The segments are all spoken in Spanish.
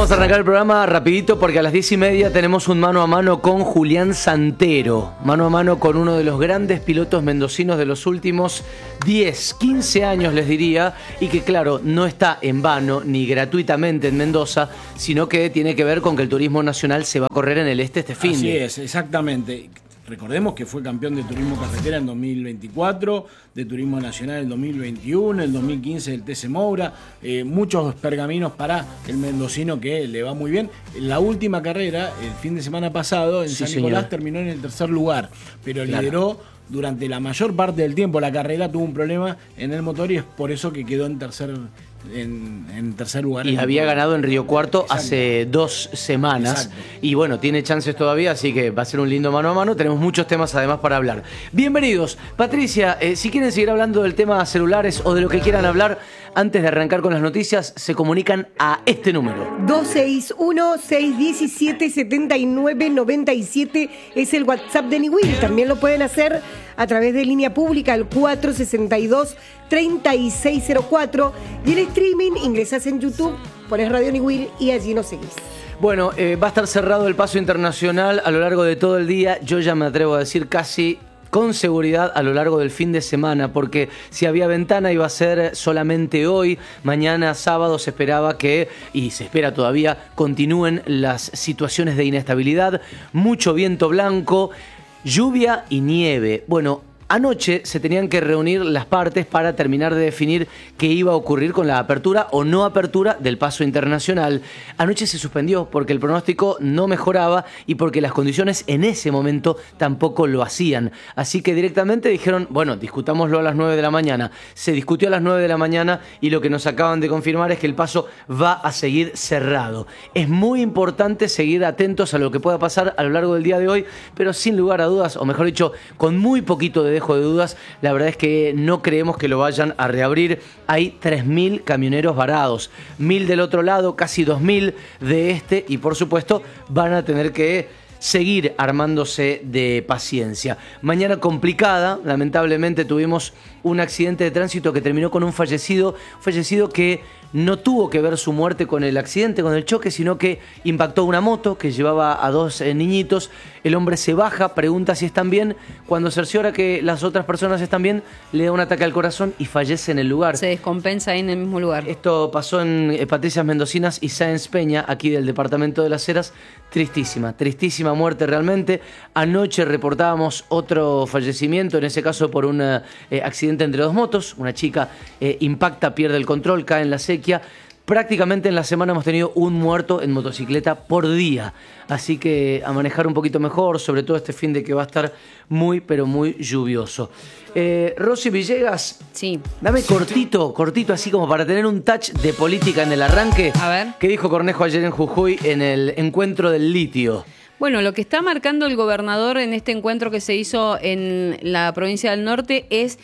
Vamos a arrancar el programa rapidito porque a las 10:30 tenemos un mano a mano con Julián Santero. Mano a mano con uno de los grandes pilotos mendocinos de los últimos 10, 15 años les diría. Y que claro, no está en vano ni gratuitamente en Mendoza, sino que tiene que ver con que el turismo nacional se va a correr en el este fin. Así es, exactamente. Recordemos que fue campeón de turismo carretera en 2024, de turismo nacional en 2021, el 2015 del TC Moura, muchos pergaminos para el mendocino que le va muy bien. La última carrera, el fin de semana pasado, en San Nicolás terminó en el tercer lugar, pero lideró durante la mayor parte del tiempo la carrera, tuvo un problema en el motor y es por eso que quedó en tercer lugar. Y había ganado en Río Cuarto hace 2 semanas. Exacto. Y bueno, tiene chances todavía, así que va a ser un lindo mano a mano. Tenemos muchos temas además para hablar. Bienvenidos. Patricia, si quieren seguir hablando del tema celulares o de lo que quieran hablar, antes de arrancar con las noticias, se comunican a este número. 261-617-7997 es el WhatsApp de Niwil. También lo pueden hacer a través de línea pública al 462-3604. Y el streaming, ingresás en YouTube, pones Radio Niwil y allí nos seguís. Bueno, va a estar cerrado el paso internacional a lo largo de todo el día. Yo ya me atrevo a decir casi con seguridad a lo largo del fin de semana, porque si había ventana iba a ser solamente hoy. Mañana sábado se esperaba que, y se espera todavía, continúen las situaciones de inestabilidad, mucho viento blanco, lluvia y nieve. Bueno, anoche se tenían que reunir las partes para terminar de definir qué iba a ocurrir con la apertura o no apertura del paso internacional. Anoche se suspendió porque el pronóstico no mejoraba y porque las condiciones en ese momento tampoco lo hacían. Así que directamente dijeron, bueno, discutámoslo a las 9 de la mañana. Se discutió a las 9 de la mañana y lo que nos acaban de confirmar es que el paso va a seguir cerrado. Es muy importante seguir atentos a lo que pueda pasar a lo largo del día de hoy, pero sin lugar a dudas, o mejor dicho, con muy poquito de dejo de dudas, la verdad es que no creemos que lo vayan a reabrir. Hay 3.000 camioneros varados, 1.000 del otro lado, casi 2.000 de este, y por supuesto van a tener que seguir armándose de paciencia. Mañana complicada, lamentablemente tuvimos un accidente de tránsito que terminó con un fallecido que no tuvo que ver su muerte con el accidente, con el choque, sino que impactó una moto que llevaba a 2 niñitos. El hombre se baja, pregunta si están bien. Cuando cerciora que las otras personas están bien, le da un ataque al corazón y fallece en el lugar. Se descompensa ahí en el mismo lugar. Esto pasó en Patricias Mendocinas y Sáenz Peña, aquí del departamento de Las Heras. Tristísima muerte realmente. Anoche reportábamos otro fallecimiento, en ese caso por un accidente entre 2 motos. Una chica impacta, pierde el control, cae en la sequía. Prácticamente en la semana hemos tenido un muerto en motocicleta por día. Así que a manejar un poquito mejor, sobre todo este fin de que va a estar muy, pero muy lluvioso. Rosy Villegas, sí. Dame cortito, así como para tener un touch de política en el arranque. A ver. ¿Qué dijo Cornejo ayer en Jujuy en el encuentro del litio? Bueno, lo que está marcando el gobernador en este encuentro que se hizo en la provincia del norte es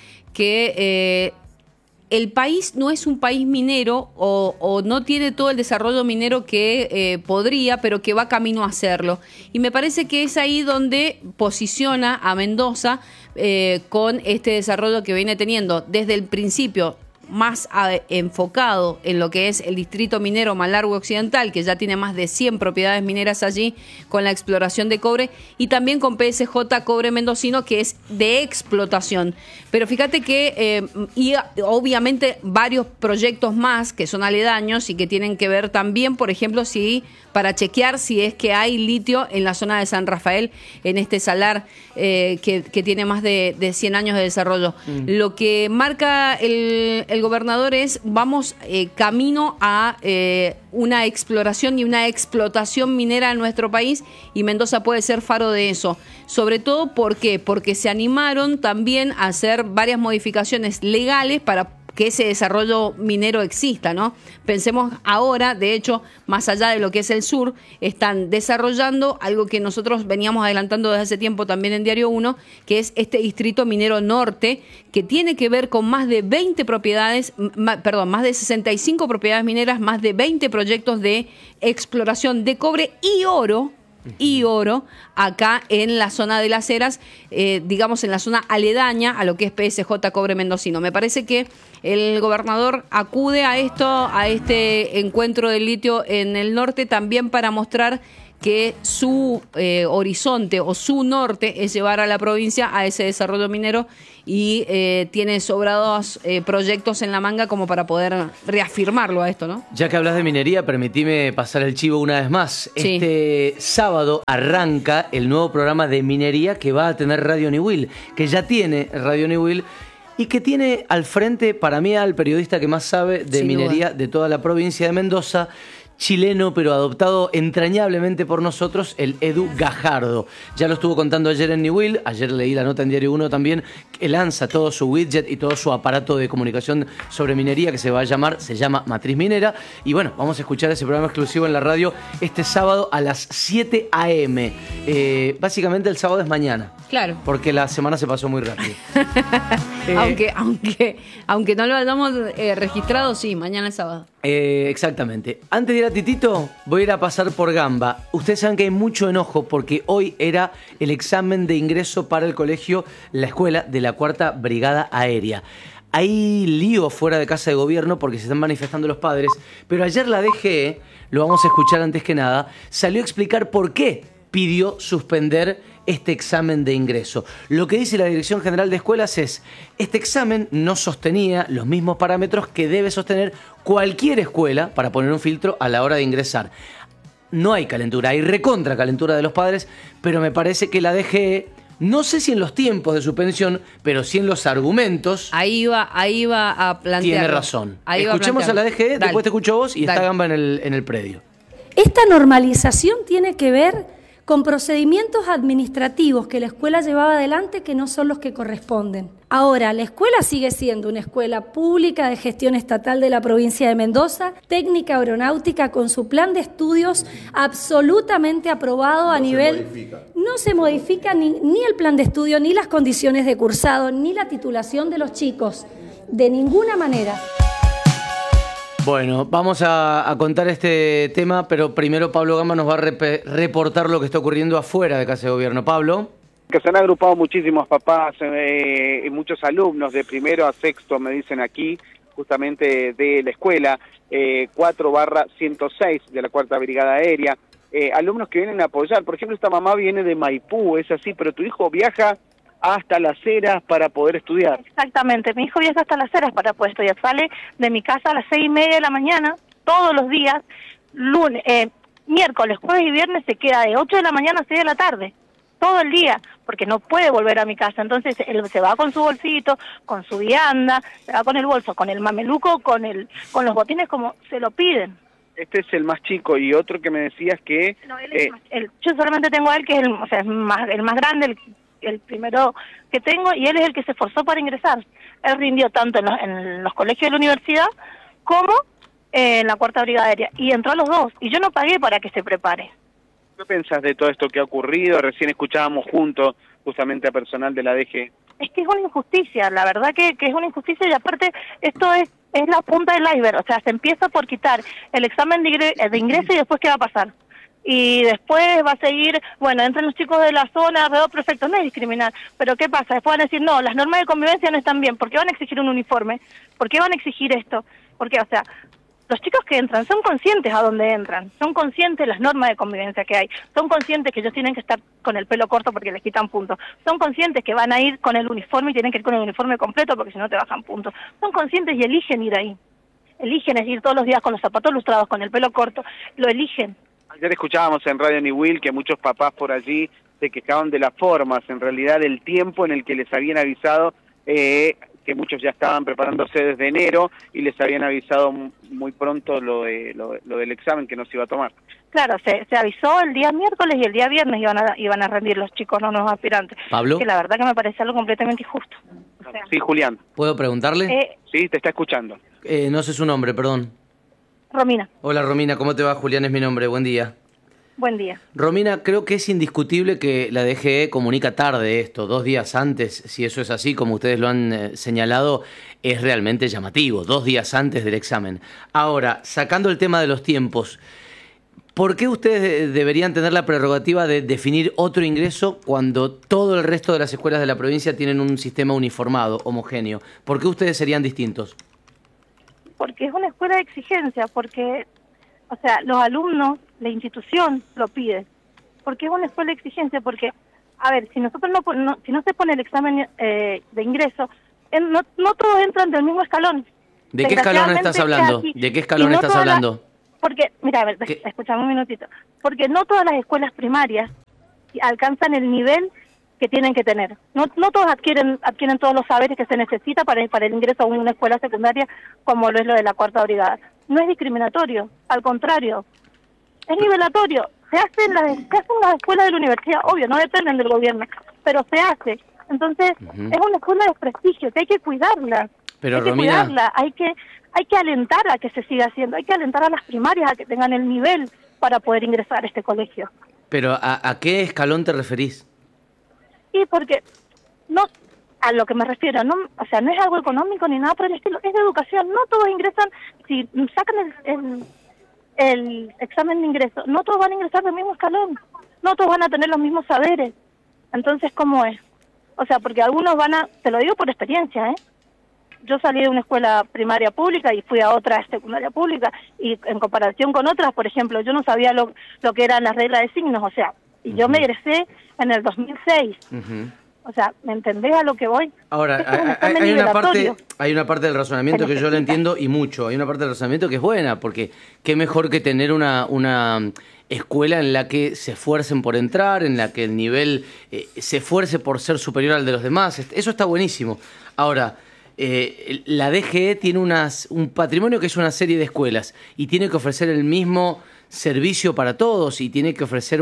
que el país no es un país minero o no tiene todo el desarrollo minero que podría, pero que va camino a hacerlo. Y me parece que es ahí donde posiciona a Mendoza con este desarrollo que viene teniendo desde el principio, más enfocado en lo que es el distrito minero Malargüe Occidental, que ya tiene más de 100 propiedades mineras allí con la exploración de cobre, y también con PSJ Cobre Mendocino, que es de explotación. Pero fíjate que, y obviamente varios proyectos más que son aledaños y que tienen que ver también, por ejemplo, para chequear si es que hay litio en la zona de San Rafael, en este salar que tiene más de 100 años de desarrollo. Lo que marca el gobernador es, vamos camino a una exploración y una explotación minera en nuestro país, y Mendoza puede ser faro de eso. Sobre todo, ¿por qué? Porque se animaron también a hacer varias modificaciones legales para que ese desarrollo minero exista, ¿no? Pensemos ahora, de hecho, más allá de lo que es el sur, están desarrollando algo que nosotros veníamos adelantando desde hace tiempo también en Diario 1, que es este distrito minero norte, que tiene que ver con más de 20 propiedades, más de 65 propiedades mineras, más de 20 proyectos de exploración de cobre y oro, y Oro, acá en la zona de Las Heras, digamos en la zona aledaña a lo que es PSJ Cobre Mendocino. Me parece que el gobernador acude a este encuentro del litio en el norte también para mostrar que su horizonte o su norte es llevar a la provincia a ese desarrollo minero y tiene sobrados proyectos en la manga como para poder reafirmarlo a esto, ¿no? Ya que hablas de minería, permitime pasar el chivo una vez más. Sí. Este sábado arranca el nuevo programa de minería que va a tener Radio Niwil, que ya tiene Radio Niwil y que tiene al frente, para mí, al periodista que más sabe de Sin minería duda. de toda la provincia de Mendoza, chileno, pero adoptado entrañablemente por nosotros, el Edu Gajardo. Ya lo estuvo contando ayer en Niwil, ayer leí la nota en Diario 1 también, que lanza todo su widget y todo su aparato de comunicación sobre minería que se llama Matriz Minera. Y bueno, vamos a escuchar ese programa exclusivo en la radio este sábado a las 7 a.m. Básicamente el sábado es mañana. Claro. Porque la semana se pasó muy rápido. Aunque no lo hayamos registrado, sí, mañana es sábado. Exactamente. Antes de ir a Titito, voy a ir a pasar por Gamba. Ustedes saben que hay mucho enojo porque hoy era el examen de ingreso para el colegio, la escuela de la 4ª Brigada Aérea. Hay lío fuera de Casa de Gobierno porque se están manifestando los padres, pero ayer la DGE, lo vamos a escuchar antes que nada, salió a explicar por qué pidió suspender este examen de ingreso. Lo que dice la Dirección General de Escuelas es: este examen no sostenía los mismos parámetros que debe sostener cualquier escuela para poner un filtro a la hora de ingresar. No hay calentura, hay recontra calentura de los padres, pero me parece que la DGE, no sé si en los tiempos de suspensión, pero sí en los argumentos, Ahí iba a plantear. tiene razón. Escuchemos a la DGE, Dale. después te escucho a vos y está Dale. Gamba en el predio. Esta normalización tiene que ver con procedimientos administrativos que la escuela llevaba adelante que no son los que corresponden. Ahora, la escuela sigue siendo una escuela pública de gestión estatal de la provincia de Mendoza, técnica aeronáutica con su plan de estudios absolutamente aprobado a nivel... No se modifica ni el plan de estudio, ni las condiciones de cursado, ni la titulación de los chicos, de ninguna manera. Bueno, vamos a contar este tema, pero primero Pablo Gamba nos va a reportar lo que está ocurriendo afuera de Casa de Gobierno. Pablo. Que se han agrupado muchísimos papás y muchos alumnos de primero a sexto, me dicen aquí, justamente de la escuela, 4/106 de la 4ª Brigada Aérea. Alumnos que vienen a apoyar. Por ejemplo, esta mamá viene de Maipú, es así, pero tu hijo viaja hasta Las Heras para poder estudiar. Exactamente, mi hijo viaja hasta Las Heras para poder estudiar, sale de mi casa a las 6:30 de la mañana, todos los días, miércoles, jueves y viernes se queda de 8 de la mañana a 6 de la tarde, todo el día, porque no puede volver a mi casa, entonces él se va con su bolsito, con su vianda, se va con el bolso, con el mameluco, con los botines como se lo piden. Este es el más chico, y otro que me decías que... No, yo solamente tengo a él, que es el más grande, el primero que tengo, y él es el que se esforzó para ingresar. Él rindió tanto en los colegios de la universidad como en la 4ª Brigada Aérea, y entró a los dos, y yo no pagué para que se prepare. ¿Qué pensás de todo esto que ha ocurrido? Recién escuchábamos juntos justamente a personal de la DG. Es que es una injusticia, la verdad que es una injusticia, y aparte esto es la punta del iceberg, o sea, se empieza por quitar el examen de ingreso y después ¿qué va a pasar? Y después va a seguir, bueno, entran los chicos de la zona alrededor, perfecto, no es discriminar, pero ¿qué pasa? Después van a decir, no, las normas de convivencia no están bien, ¿por qué van a exigir un uniforme? ¿Por qué van a exigir esto? Porque, o sea, los chicos que entran son conscientes a dónde entran, son conscientes de las normas de convivencia que hay, son conscientes que ellos tienen que estar con el pelo corto porque les quitan puntos, son conscientes que van a ir con el uniforme y tienen que ir con el uniforme completo porque si no te bajan puntos, son conscientes y eligen ir ahí, eligen ir todos los días con los zapatos lustrados, con el pelo corto, lo eligen. Ayer escuchábamos en Radio Niwil que muchos papás por allí se quejaban de las formas, en realidad del tiempo en el que les habían avisado, que muchos ya estaban preparándose desde enero y les habían avisado muy pronto lo del examen que no se iba a tomar. Claro, se avisó el día miércoles y el día viernes iban a rendir los chicos, no los aspirantes. Pablo. Que la verdad que me parece algo completamente injusto. O sea, Sí, Julián. ¿Puedo preguntarle? Sí, te está escuchando. No sé su nombre, perdón. Romina, Hola Romina, ¿cómo te va? Julián es mi nombre, buen día. buen día. Romina, creo que es indiscutible que la DGE comunica tarde esto, 2 días antes. Si eso es así, como ustedes lo han señalado, es realmente llamativo, 2 días antes del examen. Ahora, sacando el tema de los tiempos, ¿Por qué ustedes deberían tener la prerrogativa de definir otro ingreso cuando todo el resto de las escuelas de la provincia tienen un sistema uniformado, homogéneo? ¿Por qué ustedes serían distintos? Porque es una escuela de exigencia, porque, o sea, los alumnos, la institución lo pide, porque es una escuela de exigencia, porque, a ver, si nosotros si no se pone el examen de ingreso, no todos entran del mismo escalón. ¿De qué escalón estás hablando? ¿De qué escalón estás hablando? Porque, mira, a ver, escuchame un minutito. Porque no todas las escuelas primarias alcanzan el nivel que tienen que tener. No todos adquieren todos los saberes que se necesita para el ingreso a una escuela secundaria, como lo es lo de la Cuarta Brigada. No es discriminatorio, al contrario, es nivelatorio. Se hacen las escuelas de la universidad, obvio, no dependen del gobierno, pero se hace. Entonces, es una escuela de prestigio, que hay que cuidarla. Pero, hay que Romina, cuidarla, hay que alentar a que se siga haciendo, hay que alentar a las primarias a que tengan el nivel para poder ingresar a este colegio. Pero ¿a qué escalón te referís? Y porque, no, a lo que me refiero, no, o sea, no es algo económico ni nada por el estilo, es de educación. No todos ingresan, si sacan el examen de ingreso, no todos van a ingresar del mismo escalón, no todos van a tener los mismos saberes. Entonces, ¿cómo es? O sea, porque algunos te lo digo por experiencia, Yo salí de una escuela primaria pública y fui a otra secundaria pública, y en comparación con otras, por ejemplo, yo no sabía lo que eran las reglas de signos, o sea, y yo me egresé en el 2006. O sea, ¿me entendés a lo que voy? Ahora, hay una parte del razonamiento que yo lo entiendo y mucho. Hay una parte del razonamiento que es buena, porque qué mejor que tener una escuela en la que se esfuercen por entrar, en la que el nivel se esfuerce por ser superior al de los demás. Eso está buenísimo. Ahora, la DGE tiene un patrimonio que es una serie de escuelas y tiene que ofrecer el mismo servicio para todos y tiene que ofrecer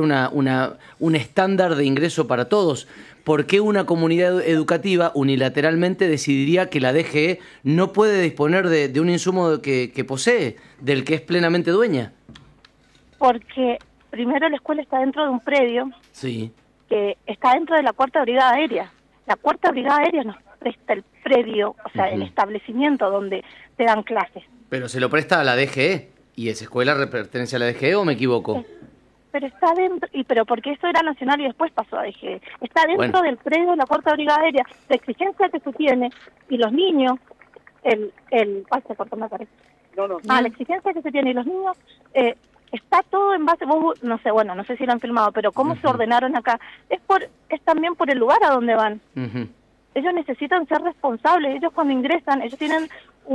un estándar de ingreso para todos. ¿Por qué una comunidad educativa unilateralmente decidiría que la DGE no puede disponer de un insumo que posee, del que es plenamente dueña? Porque primero la escuela está dentro de un predio que está dentro de la Cuarta Brigada Aérea. La Cuarta Brigada Aérea nos presta el predio, o sea, el establecimiento donde te dan clases. Pero se lo presta a la DGE, ¿y esa escuela pertenece a la DGE o me equivoco? Pero está dentro, pero porque eso era nacional y después pasó a DGE. Está dentro del predio de la Cuarta Brigada Aérea. La exigencia que se tiene, y los niños, ay, se cortó, me parece. La exigencia que se tiene y los niños, está todo en base, no sé, bueno, no sé si lo han filmado, pero cómo se ordenaron acá, es también por el lugar a donde van. Ellos necesitan ser responsables. Ellos cuando ingresan, ellos tienen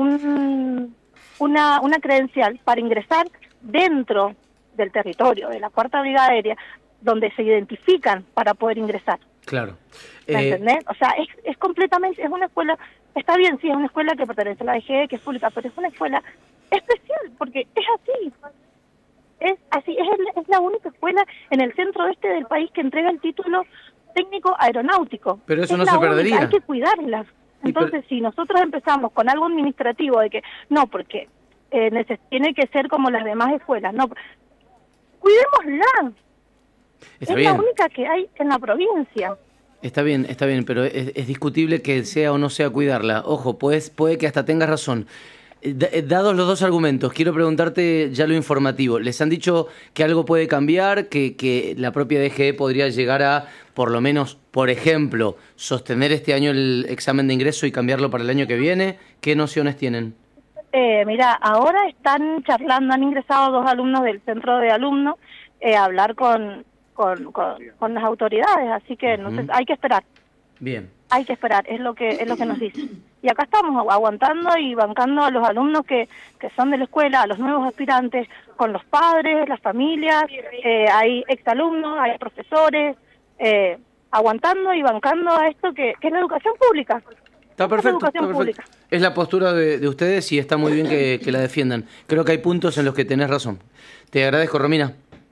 una credencial para ingresar dentro del territorio de la Cuarta Brigada Aérea, donde se identifican para poder ingresar. Claro. ¿Me entendés? O sea, es completamente, es una escuela, está bien, sí, es una escuela que pertenece a la DGE, que es pública, pero es una escuela especial, porque es así. Es así, es la única escuela en el centro este del país que entrega el título técnico aeronáutico. Pero eso no se perdería. Hay que cuidarlas. Entonces, si nosotros empezamos con algo administrativo de que, no, porque tiene que ser como las demás escuelas, no, cuidémosla. Es la única que hay en la provincia. Está bien, pero es discutible que sea o no sea cuidarla. Ojo, puede que hasta tengas razón. Dados los dos argumentos, quiero preguntarte ya lo informativo. ¿Les han dicho que algo puede cambiar, que la propia DGE podría llegar a, por lo menos, por ejemplo, sostener este año el examen de ingreso y cambiarlo para el año que viene? ¿Qué nociones tienen? Mira, ahora están charlando, han ingresado 2 alumnos del centro de alumnos a hablar con las autoridades, así que no sé, hay que esperar. Bien. Hay que esperar, es lo que nos dicen. Y acá estamos aguantando y bancando a los alumnos que son de la escuela, a los nuevos aspirantes, con los padres, las familias, hay exalumnos, hay profesores, aguantando y bancando a esto que es la educación pública. Está perfecto, Es la postura de ustedes y está muy bien que la defiendan. Creo que hay puntos en los que tenés razón. Te agradezco, Romina.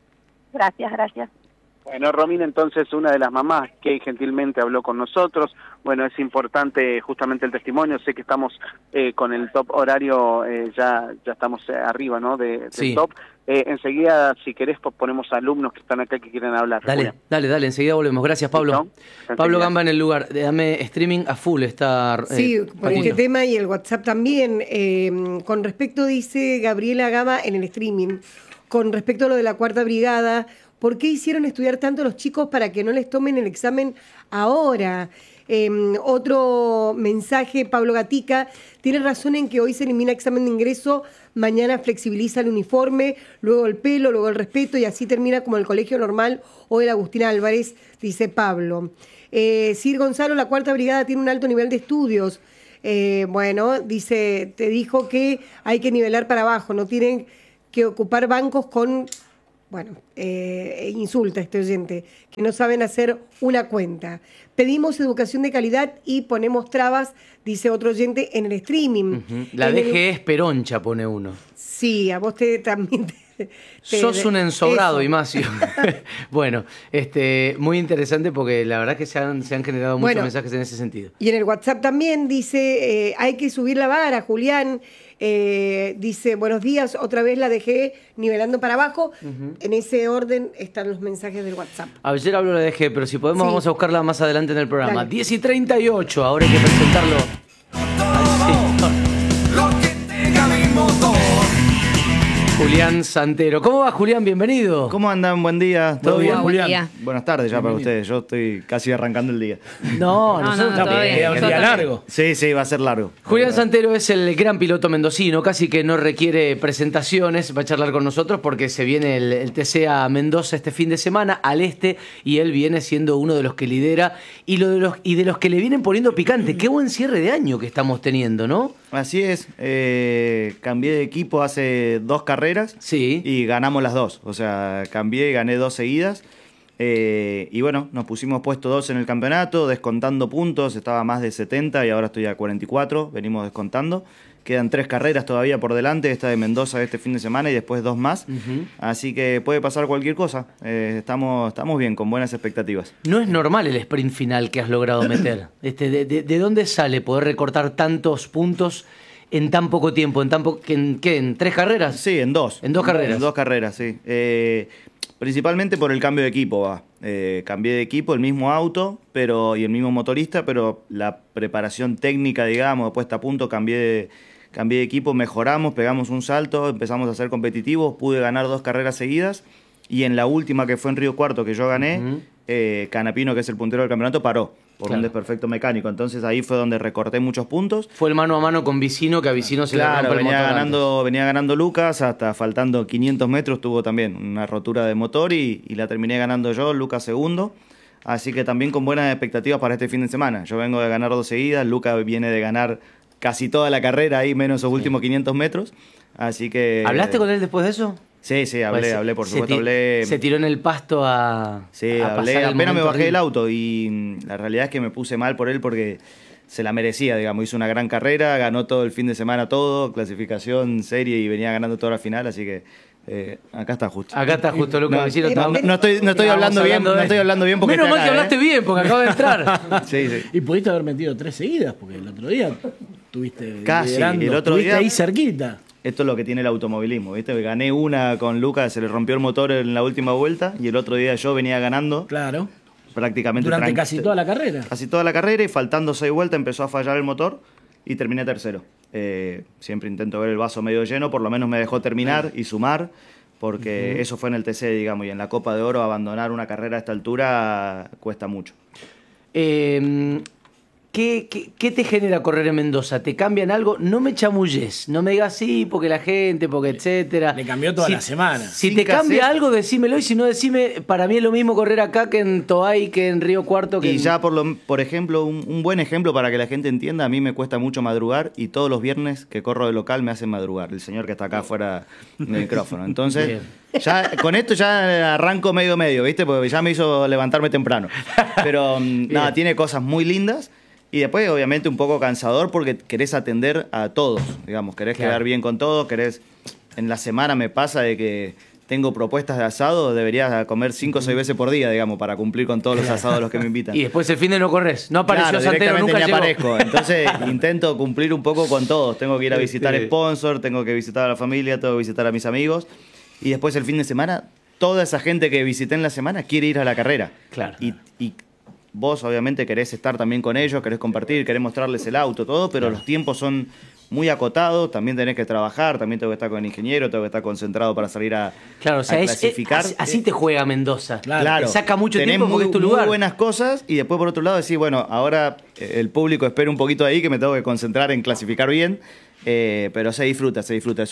Gracias. Bueno, Romina, entonces, una de las mamás que gentilmente habló con nosotros. Bueno, es importante justamente el testimonio. Sé que estamos con el top horario, ya estamos arriba, ¿no? Del top. Enseguida, si querés, ponemos alumnos que están acá que quieren hablar. Dale, enseguida volvemos. Gracias, Pablo. Pablo Gamba en el lugar. Dame streaming a full. Sí, por este tema y el WhatsApp también. Con respecto, dice Gabriela Gama en el streaming. con respecto a lo de la Cuarta Brigada, ¿por qué hicieron estudiar tanto los chicos para que no les tomen el examen ahora? Otro mensaje, Pablo Gatica, tiene razón en que hoy se elimina examen de ingreso, mañana flexibiliza el uniforme, luego el pelo, luego el respeto y así termina como el colegio normal o el Agustín Álvarez, dice Pablo. Sir Gonzalo, la Cuarta Brigada tiene un alto nivel de estudios. Bueno, dice, te dijo que hay que nivelar para abajo, no tienen que ocupar bancos con... Bueno, insulta a este oyente, que no saben hacer una cuenta. Pedimos educación de calidad y ponemos trabas, dice otro oyente, en el streaming. La DG es peroncha, pone uno. Sí, a vos también sos un ensobrado, eso. Imacio. Bueno, muy interesante porque la verdad que se han generado muchos mensajes en ese sentido. Y en el WhatsApp también dice, hay que subir la vara, Julián. Dice, buenos días, otra vez la dejé nivelando para abajo. En ese orden están los mensajes del WhatsApp. Ayer hablo de la DG, pero si podemos Sí. vamos a buscarla más adelante en el programa. Dale. 10:38, ahora hay que presentarlo al señor Lo que tenga mi motor. Julián Santero. ¿Cómo va, Julián? Bienvenido. ¿Cómo andan? Buen día. ¿Todo bien, Buen Julián? día. Buenas tardes ya para ustedes. Yo estoy casi arrancando el día. No, No, nosotros no, también. todavía. Queda un día largo. Sí, va a ser largo. Julián Santero es el gran piloto mendocino, casi que no requiere presentaciones, va a charlar con nosotros porque se viene el TC a Mendoza este fin de semana, al este, y él viene siendo uno de los que lidera y de los que le vienen poniendo picante. Qué buen cierre de año que estamos teniendo, ¿no? Así es. Cambié de equipo hace 2 carreras Sí. y ganamos las 2. O sea, cambié y gané 2 seguidas. Y bueno, nos pusimos puesto 2 en el campeonato, descontando puntos. Estaba más de 70 y ahora estoy a 44. Venimos descontando. Quedan 3 carreras todavía por delante. Esta de Mendoza este fin de semana y después 2 más. Así que puede pasar cualquier cosa. Estamos bien, con buenas expectativas. No es normal el sprint final que has logrado meter. ¿De dónde sale poder recortar tantos puntos en tan poco tiempo? ¿En 3 carreras? Sí, en 2. En 2 carreras. En 2 carreras, sí. Principalmente por el cambio de equipo, va. Cambié de equipo, el mismo auto y el mismo motorista, pero la preparación técnica, digamos, puesta a punto, cambié de equipo, mejoramos, pegamos un salto, empezamos a ser competitivos, pude ganar 2 carreras seguidas y en la última que fue en Río Cuarto que yo gané, Canapino, que es el puntero del campeonato, paró por un desperfecto mecánico. Entonces ahí fue donde recorté muchos puntos. Fue el mano a mano con Vicino, que a Vicino se le rompe el motor venía ganando Lucas, hasta faltando 500 metros tuvo también una rotura de motor y la terminé ganando yo, Lucas segundo. Así que también con buenas expectativas para este fin de semana. Yo vengo de ganar 2 seguidas, Lucas viene de ganar casi toda la carrera ahí, menos esos últimos 500 metros. Así que... ¿Hablaste con él después de eso? Sí, hablé, por supuesto, hablé... Se tiró en el pasto a... Sí, a hablé, pasar el apenas me momento bajé del horrible. auto y la realidad es que me puse mal por él porque se la merecía, digamos. Hizo una gran carrera, ganó todo el fin de semana todo, clasificación, serie y venía ganando toda la final, así que acá está justo. Acá está justo Lucas Vicino. No estoy hablando bien, no estoy hablando bien porque Menos estoy mal que acá, hablaste bien, porque acaba de entrar. Sí. Y pudiste haber metido 3 seguidas, porque el otro día tuviste Casi, liderando, el otro estuviste día- ahí cerquita. Esto es lo que tiene el automovilismo, ¿viste? Gané una con Lucas, se le rompió el motor en la última vuelta y el otro día yo venía ganando Claro. prácticamente Durante casi toda la carrera. Casi toda la carrera y faltando 6 vueltas empezó a fallar el motor y terminé tercero. Siempre intento ver el vaso medio lleno, por lo menos me dejó terminar y sumar, porque eso fue en el TC, digamos, y en la Copa de Oro abandonar una carrera a esta altura cuesta mucho. ¿Qué te genera correr en Mendoza? ¿Te cambian algo? No me chamulles, no me digas sí, porque la gente, porque etcétera. Le cambió toda la semana. Si Sin te cambia cassette. algo, decímelo, y si no, decime, para mí es lo mismo correr acá que en Toay, que en Río Cuarto. Que Y en... ya, por ejemplo, un buen ejemplo para que la gente entienda, a mí me cuesta mucho madrugar y todos los viernes que corro de local me hacen madrugar, el señor que está acá afuera del micrófono. Entonces, Bien. ya con esto ya arranco medio, ¿viste? Porque ya me hizo levantarme temprano. Pero nada, tiene cosas muy lindas. Y después, obviamente, un poco cansador porque querés atender a todos, digamos, querés Claro. quedar bien con todos, En la semana me pasa de que tengo propuestas de asado, debería comer 5 o 6 veces por día, digamos, para cumplir con todos los asados a los que me invitan. Y después el fin de no corres. No apareció Claro, Santero, directamente nunca ni llegó. aparezco. Entonces intento cumplir un poco con todos. Tengo que ir a visitar Este- sponsor, tengo que visitar a la familia, tengo que visitar a mis amigos. Y después el fin de semana, toda esa gente que visité en la semana quiere ir a la carrera. Claro. Y vos obviamente querés estar también con ellos, querés compartir, querés mostrarles el auto, todo, pero los tiempos son muy acotado, también tenés que trabajar, también tengo que estar con el ingeniero, tengo que estar concentrado para salir a, Claro, o sea, a clasificar. así te juega Mendoza. Claro, Te saca mucho tenés tiempo porque es tu lugar. muy buenas cosas y después por otro lado decís, bueno, ahora el público espera un poquito ahí que me tengo que concentrar en clasificar bien, pero se disfruta, es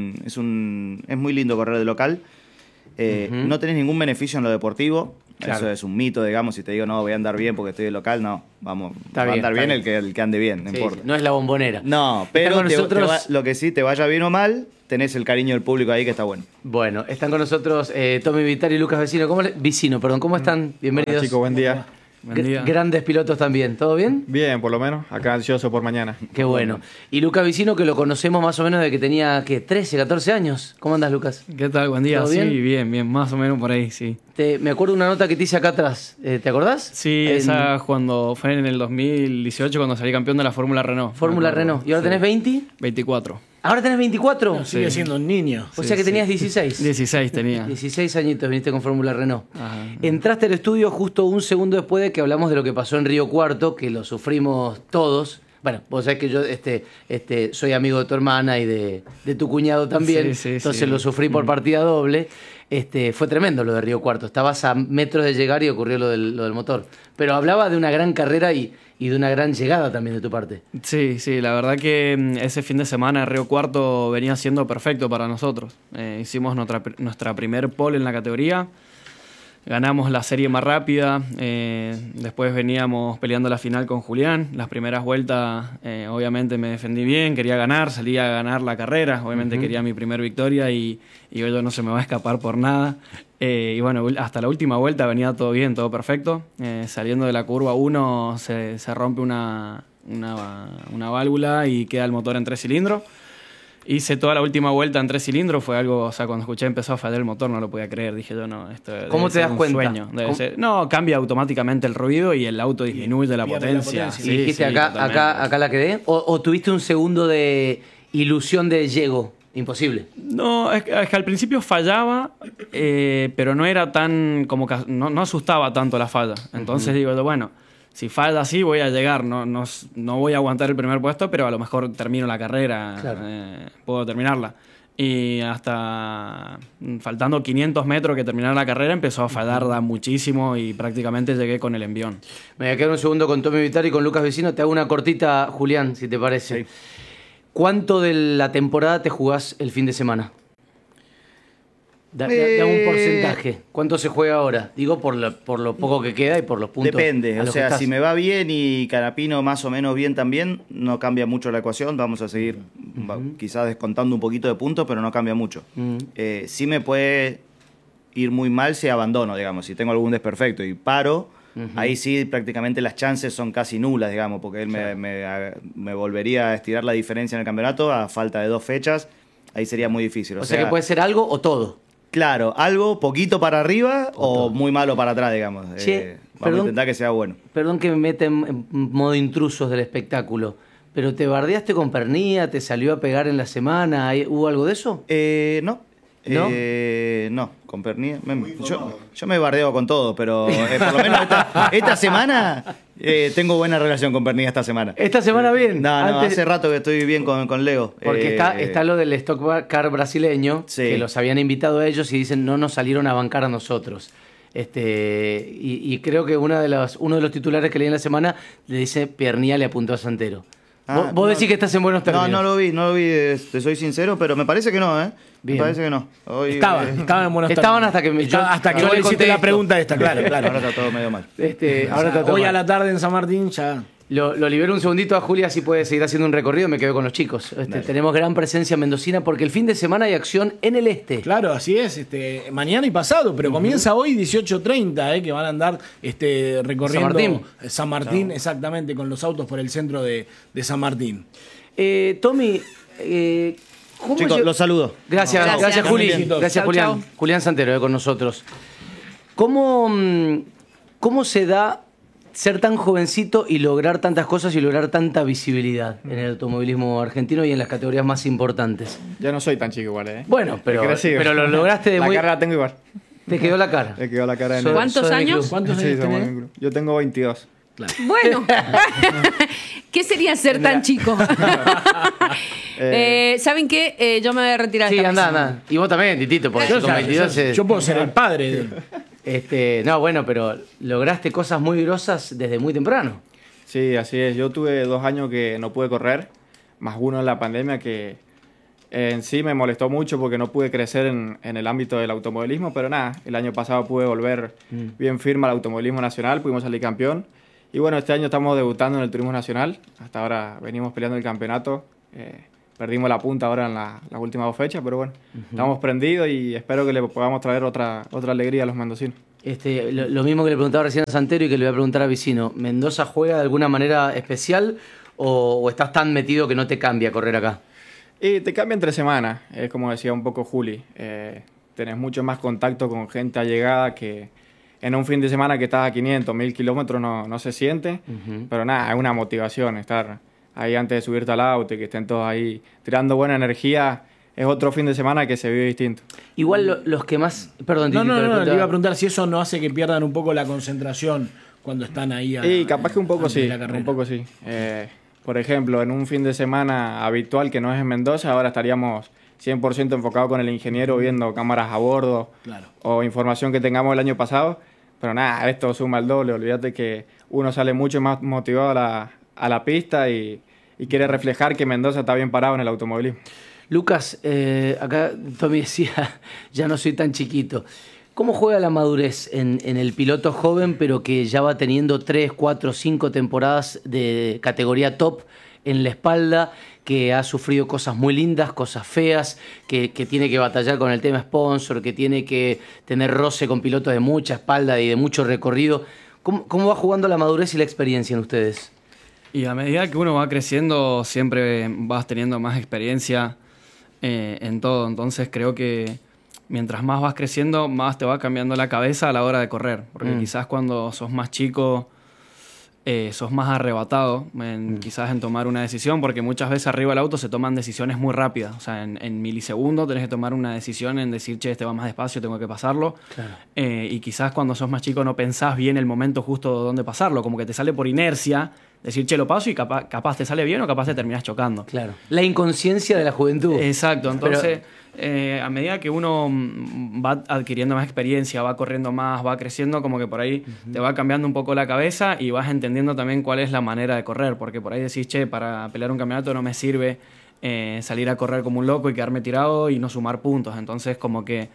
muy lindo correr de local. No tenés ningún beneficio en lo deportivo. Claro. Eso es un mito, digamos. Si te digo, no, voy a andar bien porque estoy de local, no. Va Está a bien, andar bien, está el que ande bien, no Sí, importa. no es la bombonera. No, pero Están con nosotros- lo que sí, te vaya bien o mal, tenés el cariño del público ahí que está bueno. Bueno, están con nosotros Tommy Vitari y Lucas Vecino. ¿Cómo están? Bienvenidos. Hola, chicos, buen día. Grandes pilotos también. ¿Todo bien? Bien, por lo menos. Acá ansioso por mañana. Qué bueno. Y Lucas Vicino, que lo conocemos más o menos de que tenía, ¿qué? 13, 14 años. ¿Cómo andas, Lucas? ¿Qué tal? Buen día. ¿Todo Sí, bien? bien, más o menos por ahí, sí. Me acuerdo una nota que te hice acá atrás. ¿Te acordás? Sí, esa cuando fue en el 2018 cuando salí campeón de la Fórmula Renault. Fórmula Renault. ¿Y ahora tenés 20? 24. ¿Ahora tenés 24? No, sigue siendo un niño. O sea que tenías 16. 16 tenía. 16 añitos viniste con Fórmula Renault. Ajá. Entraste al estudio justo un segundo después de que hablamos de lo que pasó en Río Cuarto, que lo sufrimos todos. Bueno, vos sabés que yo soy amigo de tu hermana y de tu cuñado también, Sí, entonces sí. lo sufrí por partida doble. Fue tremendo lo de Río Cuarto. Estabas a metros de llegar y ocurrió lo del motor. Pero hablaba de una gran carrera y de una gran llegada también de tu parte. Sí, la verdad que ese fin de semana en Río Cuarto venía siendo perfecto para nosotros. Hicimos nuestra primer pole en la categoría. Ganamos la serie más rápida, después veníamos peleando la final con Julián. Las primeras vueltas, obviamente me defendí bien, quería ganar, salí a ganar la carrera. Obviamente quería mi primer victoria y hoy no se me va a escapar por nada. Y bueno, hasta la última vuelta venía todo bien, todo perfecto. Saliendo de la curva 1 se rompe una válvula y queda el motor en 3 cilindros. Hice toda la última vuelta en 3 cilindros, fue algo, o sea, cuando escuché empezó a fallar el motor no lo podía creer, dije yo, no, esto ¿Cómo te das un cuenta? sueño, debe ser. No, cambia automáticamente el ruido y el auto disminuye la pierde la potencia. potencia. Y dijiste, acá la quedé. ¿O tuviste un segundo de ilusión de llego? Imposible. No, es que al principio fallaba, pero no era tan, como que no asustaba tanto la falla. Entonces digo yo, bueno, si falla así voy a llegar, no voy a aguantar el primer puesto, pero a lo mejor termino la carrera, Claro. puedo terminarla. Y hasta faltando 500 metros que terminara la carrera empezó a fallar muchísimo y prácticamente llegué con el envión. Me voy a quedar un segundo con Tommy Vitari y con Lucas Vecino. Te hago una cortita, Julián, si te parece. ¿Cuánto de la temporada te jugás el fin de semana? Da un porcentaje. ¿Cuánto se juega ahora? Digo por lo poco que queda y por los puntos. Depende, a o los que sea, estás. si me va bien y Canapino más o menos bien también, no cambia mucho la ecuación, vamos a seguir quizás descontando un poquito de puntos, pero no cambia mucho. Sí me puede ir muy mal si abandono, digamos, si tengo algún desperfecto y paro, ahí sí prácticamente las chances son casi nulas, digamos, porque él me volvería a estirar la diferencia en el campeonato a falta de 2 fechas, ahí sería muy difícil. O sea que puede ser algo o todo. Claro, algo poquito para arriba o muy malo para atrás, digamos. Che, vamos a intentar que sea bueno. Perdón que me meta en modo intrusos del espectáculo, pero ¿te bardeaste con Pernía? ¿Te salió a pegar en la semana? ¿Hubo algo de eso? No. ¿No? No, con Pernía. Yo me bardeo con todo, pero por lo menos esta semana tengo buena relación con Pernía esta semana. ¿Esta semana bien? No, Antes- hace rato que estoy bien con Leo. Porque está lo del Stock Car brasileño, Sí. que los habían invitado a ellos y dicen no nos salieron a bancar a nosotros. Y creo que uno de los titulares que leí en la semana le dice Pernía le apuntó a Santero. Vos decís que estás en buenos términos. No lo vi, te soy sincero, pero me parece que no, ¿eh? Bien. Me parece que no. Hoy, Estaban en buenos Estaban términos. hasta que me- yo- hasta que yo vos le le hiciste la contesto. pregunta esta, claro. Ahora está todo medio mal. Ahora te Hoy toca. a la tarde en San Martín ya... Lo libero un segundito a Julia, así puede seguir haciendo un recorrido. Me quedo con los chicos. Tenemos gran presencia mendocina porque el fin de semana hay acción en el este. Claro, así es, mañana y pasado, pero comienza hoy 18:30, que van a andar recorriendo San Martín. Exactamente, con los autos por el centro de San Martín. Tommy, ¿cómo Chicos, los saludo. Gracias, Gracias. Juli. Gracias. Gracias, Chau, Julián. chau. Julián Santero, con nosotros. ¿Cómo se da ser tan jovencito y lograr tantas cosas y lograr tanta visibilidad en el automovilismo argentino y en las categorías más importantes? Yo no soy tan chico igual, ¿eh? Bueno, pero Crecí. lo lograste de la muy... cara la tengo igual. Te quedó la cara. Me quedó la cara en Sos- el... ¿Cuántos sos de mi años? club. ¿Cuántos Sí, años somos tenés? un grupo. Yo tengo 22. Bueno, ¿qué sería ser tan chico? ¿Saben qué? Yo me voy a retirar. Sí, anda. Y vos también, Titito, porque Yo, con 22 yo puedo ser el padre de... No, bueno, pero lograste cosas muy grosas desde muy temprano. Sí, así es. Yo tuve 2 años que no pude correr, más uno en la pandemia que en sí me molestó mucho porque no pude crecer en el ámbito del automovilismo, pero nada, el año pasado pude volver bien firme al automovilismo nacional, pudimos salir campeón. Y bueno, este año estamos debutando en el turismo nacional. Hasta ahora venimos peleando el campeonato. Perdimos la punta ahora en las últimas 2 fechas, pero bueno, estamos prendidos y espero que le podamos traer otra alegría a los mendocinos. Lo mismo que le preguntaba recién a Santero y que le voy a preguntar a Vicino. ¿Mendoza juega de alguna manera especial o estás tan metido que no te cambia correr acá? Y te cambia entre semanas, es como decía un poco Juli. Tenés mucho más contacto con gente allegada que en un fin de semana que estás a 500, 1000 kilómetros no se siente. Pero nada, es una motivación estar ahí antes de subirte al auto y que estén todos ahí tirando buena energía. Es otro fin de semana que se vive distinto. Igual los que más... Perdón, No, le iba a preguntar si eso no hace que pierdan un poco la concentración cuando están ahí. Y capaz que un poco sí, por ejemplo, en un fin de semana habitual que no es en Mendoza, ahora estaríamos 100% enfocados con el ingeniero viendo cámaras a bordo o información que tengamos el año pasado. Pero nada, esto suma el doble. Olvídate que uno sale mucho más motivado a la pista y quiere reflejar que Mendoza está bien parado en el automovilismo. Lucas, acá Tommy decía, ya no soy tan chiquito. ¿Cómo juega la madurez en el piloto joven, pero que ya va teniendo 3, 4, 5 temporadas de categoría top en la espalda, que ha sufrido cosas muy lindas, cosas feas, que tiene que batallar con el tema sponsor, que tiene que tener roce con pilotos de mucha espalda y de mucho recorrido? ¿Cómo va jugando la madurez y la experiencia en ustedes? Y a medida que uno va creciendo, siempre vas teniendo más experiencia en todo. Entonces creo que mientras más vas creciendo, más te va cambiando la cabeza a la hora de correr. Porque quizás cuando sos más chico, sos más arrebatado quizás en tomar una decisión, porque muchas veces arriba del auto se toman decisiones muy rápidas. O sea, en milisegundos tenés que tomar una decisión en decir, che, este va más despacio, tengo que pasarlo. Claro. Y quizás cuando sos más chico no pensás bien el momento justo donde pasarlo, como que te sale por inercia decir, che, lo paso y capaz te sale bien o capaz te terminás chocando. Claro. La inconsciencia de la juventud. Exacto. Entonces, a medida que uno va adquiriendo más experiencia, va corriendo más, va creciendo, como que por ahí te va cambiando un poco la cabeza y vas entendiendo también cuál es la manera de correr. Porque por ahí decís, che, para pelear un campeonato no me sirve salir a correr como un loco y quedarme tirado y no sumar puntos. Entonces, como que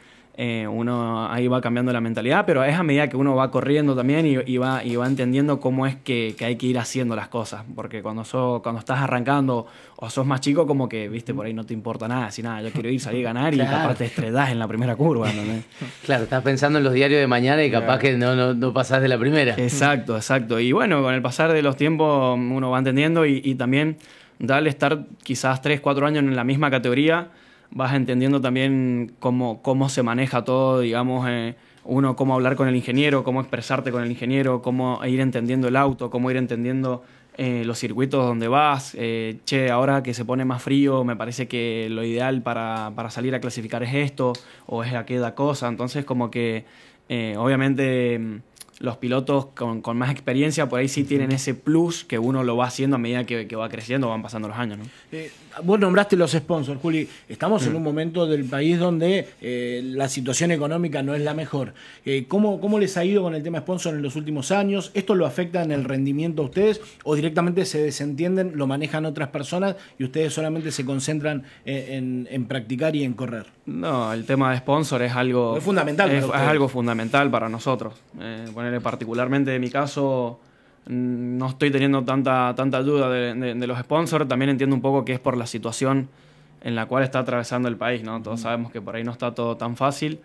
uno ahí va cambiando la mentalidad, pero es a medida que uno va corriendo también y va entendiendo cómo es que hay que ir haciendo las cosas, porque cuando estás arrancando o sos más chico, como que, viste, por ahí no te importa nada, así nada, yo quiero ir, salir a ganar y capaz te estrellás en la primera curva, ¿no? Claro, estás pensando en los diarios de mañana y capaz que no pasás de la primera. Exacto. Y bueno, con el pasar de los tiempos uno va entendiendo y también darle estar quizás 3, 4 años en la misma categoría, vas entendiendo también cómo se maneja todo, digamos, uno cómo hablar con el ingeniero, cómo expresarte con el ingeniero, cómo ir entendiendo el auto, cómo ir entendiendo los circuitos donde vas. Che, ahora que se pone más frío, me parece que lo ideal para salir a clasificar es esto o es aquella cosa. Entonces, como que obviamente los pilotos con más experiencia por ahí sí tienen ese plus que uno lo va haciendo a medida que va creciendo, van pasando los años, ¿no? Vos nombraste los sponsors, Juli. Estamos en un momento del país donde la situación económica no es la mejor. ¿Cómo les ha ido con el tema sponsor en los últimos años? ¿Esto lo afecta en el rendimiento a ustedes o directamente se desentienden, lo manejan otras personas y ustedes solamente se concentran en practicar y en correr? No, el tema de sponsor es algo... Es fundamental. Es algo fundamental para nosotros. Particularmente en mi caso... No estoy teniendo tanta ayuda de los sponsors. También entiendo un poco que es por la situación en la cual está atravesando el país, ¿no? Todos sabemos que por ahí no está todo tan fácil.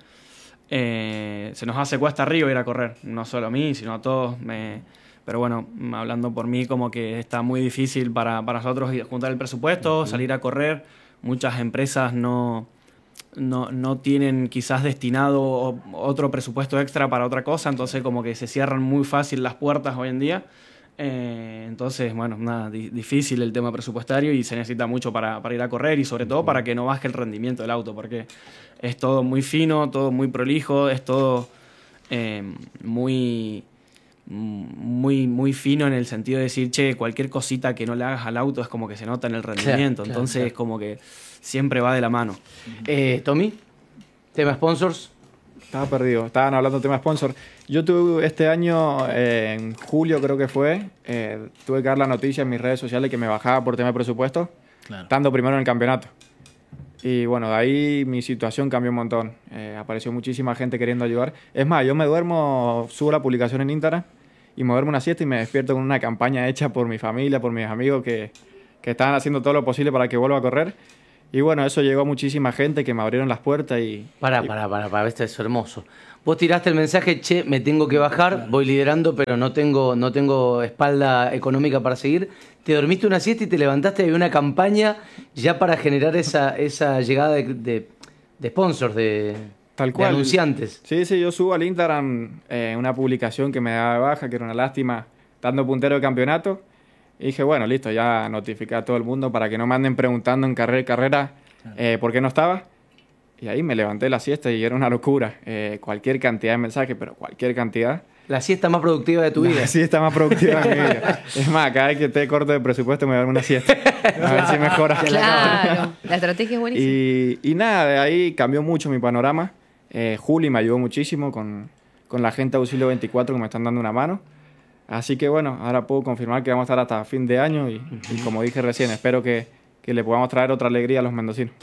Se nos hace cuesta arriba ir a correr, no solo a mí, sino a todos. Pero bueno, hablando por mí, como que está muy difícil para nosotros juntar el presupuesto, salir a correr. Muchas empresas no tienen quizás destinado otro presupuesto extra para otra cosa, entonces como que se cierran muy fácil las puertas hoy en día. Entonces, bueno, nada, difícil el tema presupuestario y se necesita mucho para ir a correr y sobre todo para que no baje el rendimiento del auto, porque es todo muy fino, todo muy prolijo, es todo muy muy, muy fino en el sentido de decir, che, cualquier cosita que no le hagas al auto es como que se nota en el rendimiento. Claro, Entonces claro. es como que siempre va de la mano. Tommy, tema sponsors. Estaba perdido. Estaban hablando de tema sponsor. Yo tuve este año, en julio creo que fue, tuve que dar la noticia en mis redes sociales que me bajaba por tema de presupuesto, estando primero en el campeonato. Y bueno, de ahí mi situación cambió un montón. Apareció muchísima gente queriendo ayudar. Es más, yo me duermo, subo la publicación en Instagram y me duermo una siesta y me despierto con una campaña hecha por mi familia, por mis amigos que estaban haciendo todo lo posible para que vuelva a correr. Y bueno, eso llegó a muchísima gente que me abrieron las puertas y... Para, esto es hermoso. Vos tiraste el mensaje, che, me tengo que bajar, voy liderando, pero no tengo espalda económica para seguir. Te dormiste una siesta y te levantaste y había una campaña ya para generar esa llegada de sponsors, de anunciantes. Sí, yo subo al Instagram una publicación que me daba de baja, que era una lástima, dando puntero de campeonato. Y dije, bueno, listo, ya notifiqué a todo el mundo para que no me anden preguntando en carrera por qué no estaba. Y ahí me levanté la siesta y era una locura. Cualquier cantidad de mensajes, pero cualquier cantidad. La siesta más productiva de tu vida. La siesta más productiva de mi vida. Es más, cada vez que esté corto de presupuesto me voy a dar una siesta. A ver si mejora. Claro, la estrategia es buenísima. Y nada, de ahí cambió mucho mi panorama. Juli me ayudó muchísimo con la gente de Auxilio 24 que me están dando una mano. Así que bueno, ahora puedo confirmar que vamos a estar hasta fin de año y como dije recién, espero que le podamos traer otra alegría a los mendocinos.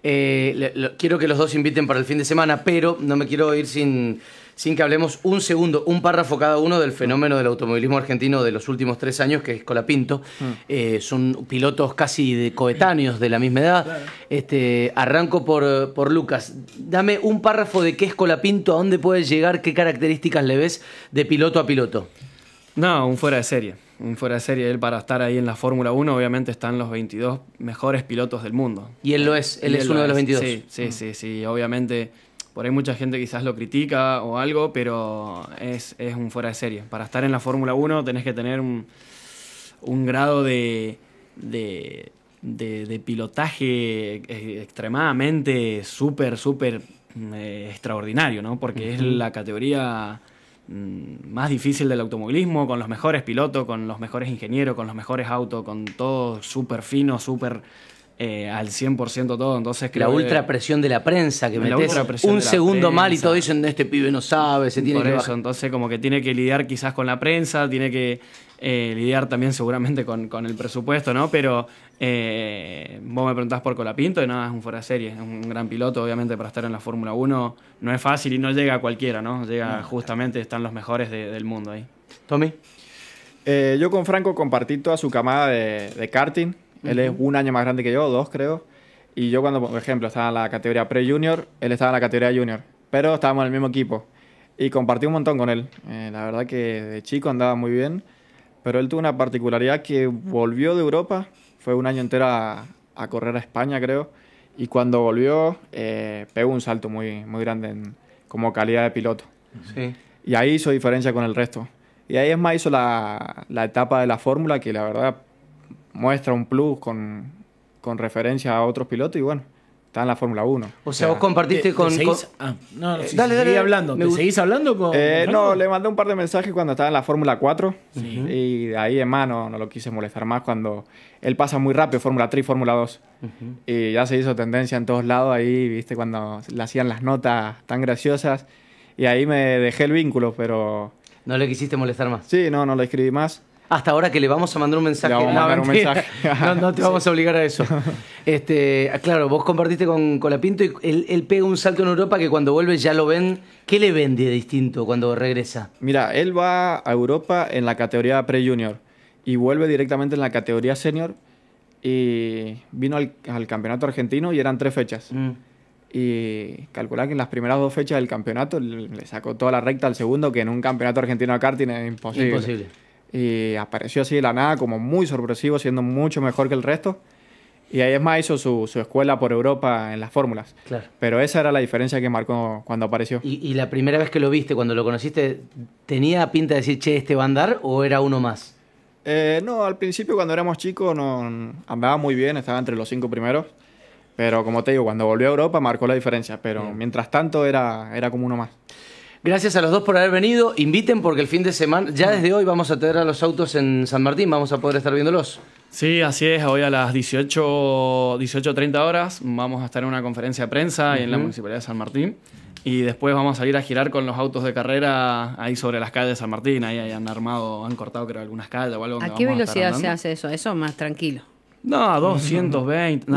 Quiero que los dos inviten para el fin de semana, pero no me quiero ir sin que hablemos un párrafo cada uno del fenómeno del automovilismo argentino de los últimos 3 años, que es Colapinto. Son pilotos casi coetáneos de la misma edad. Claro. Arranco por Lucas. Dame un párrafo de qué es Colapinto, a dónde puede llegar, qué características le ves de piloto a piloto. No, un fuera de serie. Un fuera de serie. Él, para estar ahí en la Fórmula 1, obviamente están los 22 mejores pilotos del mundo. Y él es uno de los 22. Sí. Obviamente, por ahí mucha gente quizás lo critica o algo, pero es un fuera de serie. Para estar en la Fórmula 1 tenés que tener un grado de pilotaje extremadamente súper extraordinario, ¿no? Porque es la categoría más difícil del automovilismo, con los mejores pilotos, con los mejores ingenieros, con los mejores autos, con todo súper fino, súper al 100% todo. Entonces creo la ultra presión de la prensa, que metés un segundo mal y todos dicen, este pibe no sabe, se tiene que bajar. Entonces como que tiene que lidiar quizás con la prensa, tiene que lidiar también seguramente con el presupuesto, ¿no? Pero vos me preguntás por Colapinto y nada, es un fuera de serie, es un gran piloto, obviamente para estar en la Fórmula 1 no es fácil y no llega a cualquiera, ¿no? Llega justamente, están los mejores del mundo ahí. Tommy. Yo con Franco compartí toda su camada de karting. Él es un año más grande que yo, 2 creo. Y yo cuando, por ejemplo, estaba en la categoría pre-junior, él estaba en la categoría junior. Pero estábamos en el mismo equipo. Y compartí un montón con él. La verdad que de chico andaba muy bien. Pero él tuvo una particularidad que volvió de Europa. Fue un año entero a correr a España, creo. Y cuando volvió, pegó un salto muy grande como calidad de piloto. Sí. Y ahí hizo diferencia con el resto. Y ahí es más hizo la etapa de la Fórmula, que la verdad muestra un plus con referencia a otros pilotos y bueno, está en la Fórmula 1. O sea, vos compartiste con... Dale, hablando. ¿Te seguís hablando con no, le mandé un par de mensajes cuando estaba en la Fórmula 4 y de ahí en más no lo quise molestar más cuando él pasa muy rápido, Fórmula 3 y Fórmula 2. Y ya se hizo tendencia en todos lados ahí, viste, cuando le hacían las notas tan graciosas y ahí me dejé el vínculo, pero... ¿No le quisiste molestar más? Sí, no le escribí más. Hasta ahora que le vamos a mandar un mensaje. Le vamos a mandar un mensaje. No te vamos a obligar a eso. Claro, vos compartiste con Colapinto y él pega un salto en Europa que cuando vuelve ya lo ven. ¿Qué le ven de distinto cuando regresa? Mira, él va a Europa en la categoría pre-junior y vuelve directamente en la categoría senior y vino al campeonato argentino y eran 3 fechas. Y calcular que en las primeras 2 fechas del campeonato le sacó toda la recta al segundo, que en un campeonato argentino de karting es imposible. Y apareció así de la nada, como muy sorpresivo, siendo mucho mejor que el resto. Y ahí es más hizo su escuela por Europa en las fórmulas. Claro. Pero esa era la diferencia que marcó cuando apareció. ¿Y la primera vez que lo viste, cuando lo conociste, tenía pinta de decir, che, ¿este va a andar o era uno más? No, al principio cuando éramos chicos no andaba muy bien, estaba entre los 5 primeros. Pero como te digo, cuando volvió a Europa marcó la diferencia. Pero mientras tanto era como uno más. Gracias a los dos por haber venido. Inviten porque el fin de semana, ya desde hoy vamos a tener a los autos en San Martín, vamos a poder estar viéndolos. Sí, así es. Hoy a las 18:30 horas vamos a estar en una conferencia de prensa ahí en la Municipalidad de San Martín. Y después vamos a salir a girar con los autos de carrera ahí sobre las calles de San Martín. Ahí han cortado creo algunas calles o algo. ¿A qué velocidad se hace eso? Eso más tranquilo. No, a 220,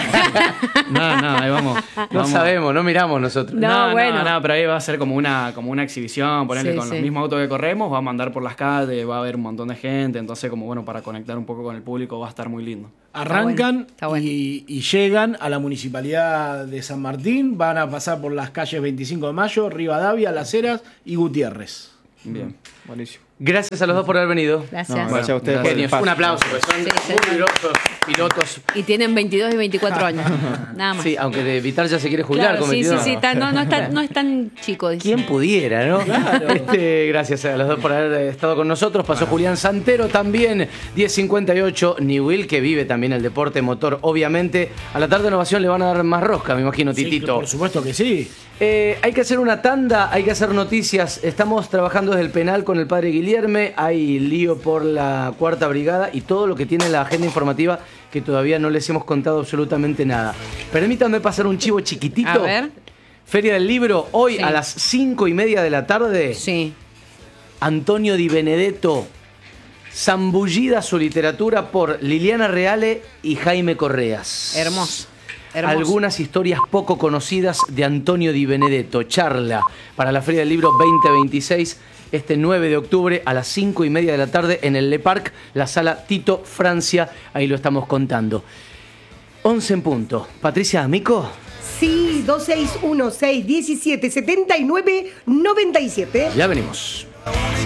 nada, ahí vamos. No sabemos, no miramos nosotros. No, pero ahí va a ser como una exhibición, ponerle con los mismos autos que corremos, vamos a andar por las calles, va a haber un montón de gente, entonces como bueno, para conectar un poco con el público va a estar muy lindo. Arrancan Está bueno. y llegan a la Municipalidad de San Martín, van a pasar por las calles 25 de Mayo, Rivadavia, Las Heras y Gutiérrez. Bien, buenísimo. Gracias a los dos por haber venido. Gracias. Gracias a ustedes. por el Genios. espacio. Un aplauso, pues son muy grosos pilotos. Y tienen 22 y 24 años. Nada más. Sí, aunque de Vitar ya se quiere jubilar Claro, con sí, 22. no es tan chico. Dice. ¿Quién pudiera, no? Claro. Gracias a los dos por haber estado con nosotros. Pasó Julián Santero también, 10:58. Newell, que vive también el deporte motor, obviamente. A la tarde de Innovación le van a dar más rosca, me imagino, Sí, Titito. por supuesto que sí. Hay que hacer una tanda, hay que hacer noticias. Estamos trabajando desde el penal con el padre Guilherme. Hay lío por la 4ª Brigada y todo lo que tiene la agenda informativa que todavía no les hemos contado absolutamente nada. Permítanme pasar un chivo chiquitito. A ver. Feria del Libro, hoy Sí. a las 5:30 de la tarde. Sí. Antonio Di Benedetto, zambullida su literatura por Liliana Reale y Jaime Correas. Hermoso. Algunas historias poco conocidas de Antonio Di Benedetto. Charla para la Feria del Libro 2026, este 9 de octubre a las 5:30 de la tarde en el Le Parc, la sala Tito Francia. Ahí lo estamos contando. 11 en punto. Patricia Amico. Sí, 2616 17 79 97. Ya venimos. I wanna